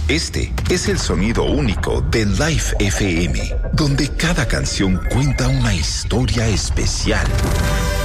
Este es el sonido único de Life FM, donde cada canción cuenta una historia especial.